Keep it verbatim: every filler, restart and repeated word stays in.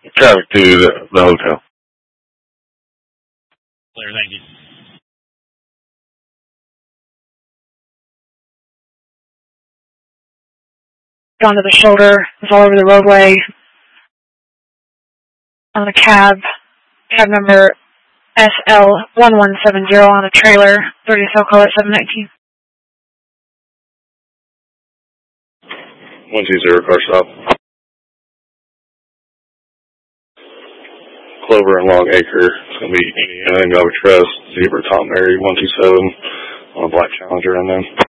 Traffic to the, the hotel. Clear, thank you. Gone to the shoulder, was all over the roadway. On a cab, cab number S L one one seven zero on a trailer, thirty cell call at seven nineteen. one two zero, car stop. Clover and Long Acre. It's going to be Indiana and Galveston Crest, Zebra Tom Mary one two seven on a black Challenger and then.